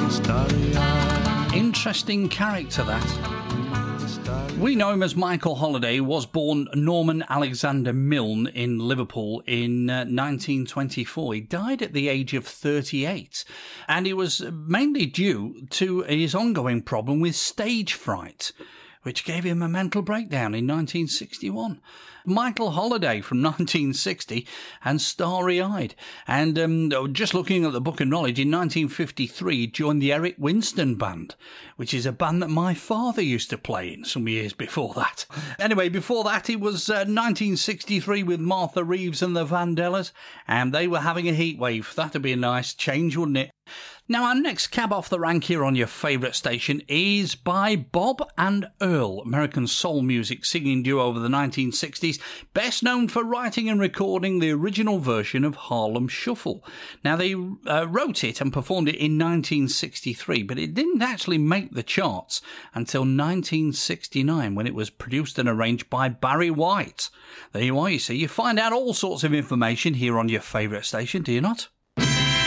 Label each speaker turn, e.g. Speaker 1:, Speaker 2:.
Speaker 1: Interesting character, that. We know him as Michael Holiday. Was born Norman Alexander Milne in Liverpool in 1924. He died at the age of 38, and it was mainly due to his ongoing problem with stage fright, which gave him a mental breakdown in 1961. Michael Holiday from 1960 and Starry-Eyed. And just looking at the Book of Knowledge, in 1953 he joined the Eric Winston Band, which is a band that my father used to play in some years before that. Anyway, before that it was 1963 with Martha Reeves and the Vandellas, and they were having a heat wave. That'd be a nice change, wouldn't it? Now, our next cab off the rank here on your favourite station is by Bob and Earl, American soul music singing duo over the 1960s, best known for writing and recording the original version of Harlem Shuffle. Now, they wrote it and performed it in 1963, but it didn't actually make the charts until 1969 when it was produced and arranged by Barry White. There you are, you see. You find out all sorts of information here on your favourite station, do you not?